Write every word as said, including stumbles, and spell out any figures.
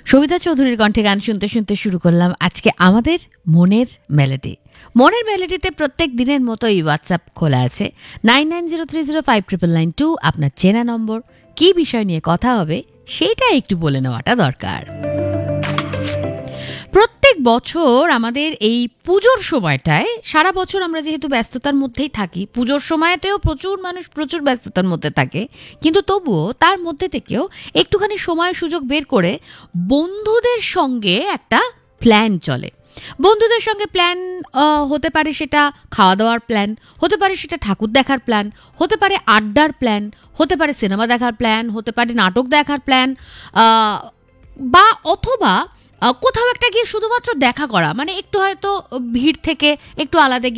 সবিতা চৌধুরীর কণ্ঠে গান শুনতে শুনতে শুরু করলাম আজকে আমাদের মনের মেলোডি। মনের মেলোডিতে প্রত্যেক দিনের মতোই হোয়াটসঅ্যাপ খোলা আছে nine nine zero three zero five triple nine two. আপনার চেনা নম্বর, কী বিষয় নিয়ে কথা হবে সেটা একটু বলে নেওয়াটা দরকার। প্রত্যেক বছর আমাদের এই পুজোর সময়টায়, সারা বছর আমরা যেহেতু ব্যস্ততার মধ্যেই থাকি, পুজোর সময়তেও প্রচুর মানুষ প্রচুর ব্যস্ততার মধ্যে থাকে, কিন্তু তবুও তার মধ্যে থেকেও একটুখানি সময় সুযোগ বের করে বন্ধুদের সঙ্গে একটা প্ল্যান চলে। বন্ধুদের সঙ্গে প্ল্যান হতে পারে সেটা খাওয়া দাওয়ার প্ল্যান, হতে পারে সেটা ঠাকুর দেখার প্ল্যান, হতে পারে আড্ডার প্ল্যান, হতে পারে সিনেমা দেখার প্ল্যান, হতে পারে নাটক দেখার প্ল্যান, বা অথবা কোথাও একটা গিয়ে শুধুমাত্র দেখা করা, মানে একটু হয়তো ভিড় থেকে একটু আলাদা